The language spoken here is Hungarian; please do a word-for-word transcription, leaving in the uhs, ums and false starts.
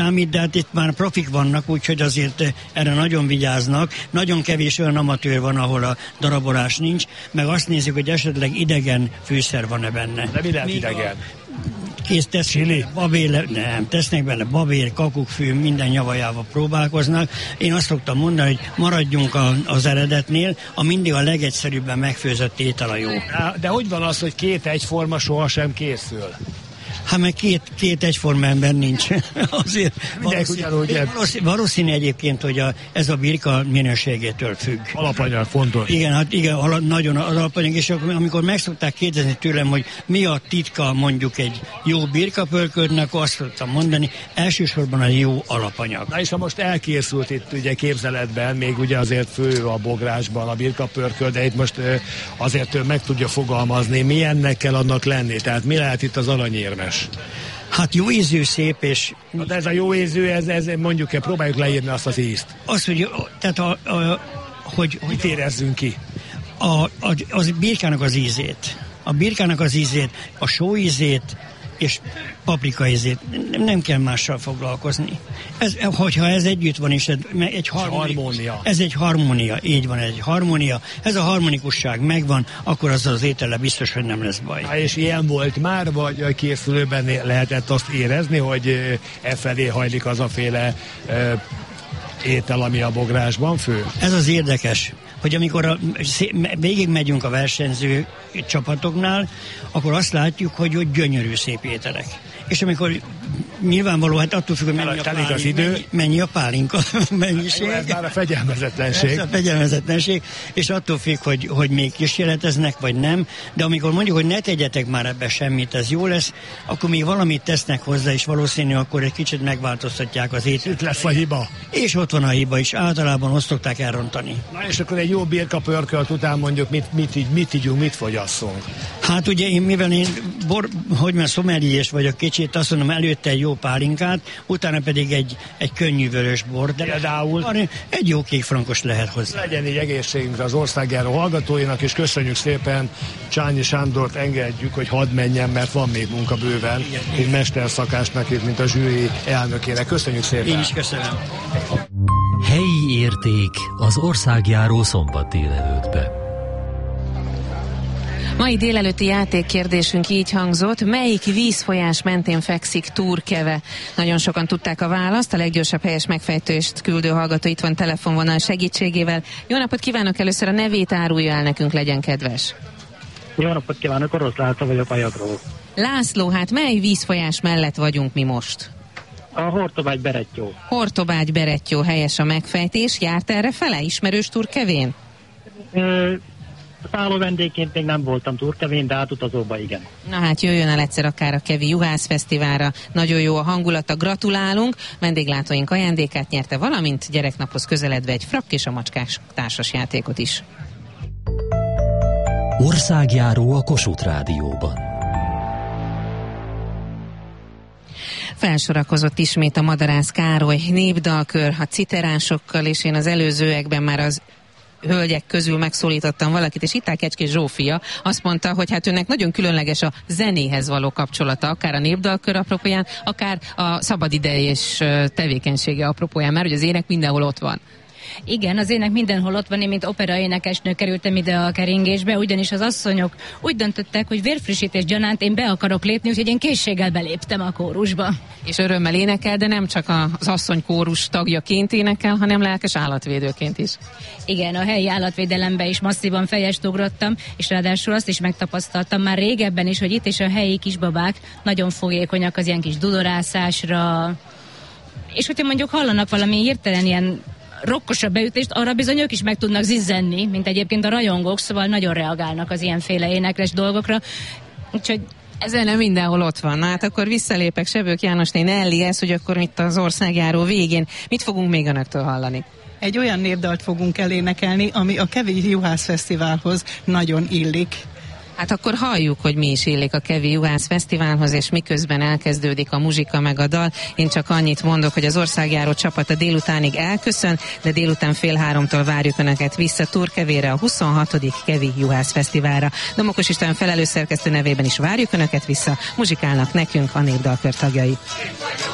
számít, de hát itt már profik vannak, úgyhogy azért erre nagyon vigyáznak. Nagyon kevés olyan amatőr van, ahol a darabolás nincs, meg azt nézzük, hogy esetleg idegen fűszer van-e benne. De mi lehet idegen? Kész tesznek, babér, nem, tesznek bele babér, kakukkfű, minden javajával próbálkoznak. Én azt szoktam mondani, hogy maradjunk a, az eredetnél, a mindig a legegyszerűbben megfőzött étel a jó. De, de hogy van az, hogy két egyforma sohasem készül? Hát meg két, két egyforma ember nincs. Azért valószínű, valószínű, valószínű egyébként, hogy a, ez a birka minőségétől függ. Alapanyag fontos. Igen, hát igen, ala, nagyon alapanyag, és amikor meg szokták kérdezni tőlem, hogy mi a titka mondjuk egy jó birkapörköltnek, akkor azt szoktam mondani, elsősorban a jó alapanyag. Na és ha most elkészült itt ugye képzeletben, még ugye azért fő a bográsban a birkapörköl, de itt most azért ő meg tudja fogalmazni, milyennek kell annak lenni, tehát mi lehet itt az aranyérmes? Hát jó ízű, szép, és... De ez a jó ízű, ez, ez mondjuk, próbáljuk leírni azt az ízt. Azt, hogy... Tehát a, a, hogy, hogy érezzünk ki? A, a, az birkának az ízét. A birkának az ízét, a só ízét, és paprika ízét. Nem, nem kell mással foglalkozni. Ez, hogyha ez együtt van, és egy harmónia. Ez egy harmónia, így van, egy harmónia. Ez a harmonikusság megvan, akkor az az étele biztos, hogy nem lesz baj. Há, és ilyen volt már, vagy a készülőben lehetett azt érezni, hogy e felé hajlik az a féle e, étel, ami a bográsban fő? Ez az érdekes, hogy amikor a, végig megyünk a versenyző csapatoknál, akkor azt látjuk, hogy, hogy gyönyörű szép ételek. És amikor nyilvánvaló, hát attól függ, hogy mennyi a, pálink, az idő. Mennyi, mennyi a pálinka mennyiség. Ez már a fegyelmezetlenség. Ez a fegyelmezetlenség, és attól függ, hogy, hogy még kísérleteznek, vagy nem. De amikor mondjuk, hogy ne tegyetek már ebbe semmit, ez jó lesz, akkor még valamit tesznek hozzá, és valószínű, akkor egy kicsit megváltoztatják az ételt. Itt lesz a hiba. És ott van a hiba is. Általában azt szokták elrontani. Na és akkor egy jó birkapörkölt után mondjuk mit, mit, mit, mit ígyunk, mit fogyasszunk? Hát ugye én, mivel én bor, hogy már szomeliés vagyok kicsit, azt mondom, előtte egy jó pálinkát, utána pedig egy, egy könnyű vörös bor. De például egy jó kékfrankos lehet hozzá. Legyen így egészségünkre az országjáró hallgatóinak, és köszönjük szépen Csányi Sándort, engedjük, hogy hadd menjen, mert van még munka bőven, mint mesterszakásnak, mint a zsűri elnökének. Köszönjük szépen. Én is köszönöm. Helyi érték az országjáró szombat délelőttbe. Mai délelőtti játékkérdésünk így hangzott: melyik vízfolyás mentén fekszik Turkeve? Nagyon sokan tudták a választ, a leggyorsabb helyes megfejtést küldő hallgató itt van telefonvonal segítségével. Jó napot kívánok, először a nevét árulja el nekünk, legyen kedves. Jó napot kívánok, Orosz László vagyok Ajagról. László, hát mely vízfolyás mellett vagyunk mi most? A Hortobágy-Berettyó. Hortobágy-Berettyó helyes a megfejtés. Járt erre fele? Ismerős Turkevén? Ö, szálló vendégként még nem voltam Turkevén, de átutazóba igen. Na hát jöjjön el egyszer akár a Kevi Juhász Fesztiválra. Nagyon jó a hangulata, gratulálunk. Vendéglátóink ajándékát nyerte, valamint gyereknaphoz közeledve egy frakk és a macskás társasjátékot is. Országjáró a Kossuth Rádióban. Felsorakozott ismét a Madarász Károly népdalkör a citerásokkal, és én az előzőekben már az hölgyek közül megszólítottam valakit, és itt Kecskés Zsófia azt mondta, hogy hát önnek nagyon különleges a zenéhez való kapcsolata, akár a népdalkör apropóján, akár a szabadidejés tevékenysége apropóján, mert hogy az ének mindenhol ott van. Igen, az ének mindenhol ott van, én mint operaénekesnő kerültem ide a keringésbe, ugyanis az asszonyok úgy döntöttek, hogy vérfrissítés gyanánt én be akarok lépni, úgyhogy én készséggel beléptem a kórusba. És örömmel énekel, de nem csak az asszony kórus tagjaként énekel, hanem lelkes állatvédőként is. Igen, a helyi állatvédelembe is masszívan fejest ugrottam, és ráadásul azt is megtapasztaltam már régebben is, hogy itt is a helyi kisbabák nagyon fogékonyak az ilyen kis dudorászásra, és hogyha mondjuk hallanak valami hirtelen ilyen rokkosabb beütést, arra bizony ők is meg tudnak zizzenni, mint egyébként a rajongók, szóval nagyon reagálnak az ilyenféle énekes dolgokra. Úgyhogy ezen nem mindenhol ott van. Na, hát akkor visszalépek Sebők Jánosné Nellihez, hogy akkor itt az országjáró végén mit fogunk még önöktől hallani? Egy olyan népdalt fogunk elénekelni, ami a Kevi Juhász Fesztiválhoz nagyon illik. Hát akkor halljuk, hogy mi is illik a Kevi Juhász Fesztiválhoz, és miközben elkezdődik a muzsika meg a dal. Én csak annyit mondok, hogy az országjáró csapata délutánig elköszön, de délután fél háromtól várjuk önöket vissza Turkevére, a huszonhatodik Kevi Juhász Fesztiválra. Domokos István felelős szerkesztő nevében is várjuk önöket vissza, muzsikálnak nekünk a népdalkör tagjai.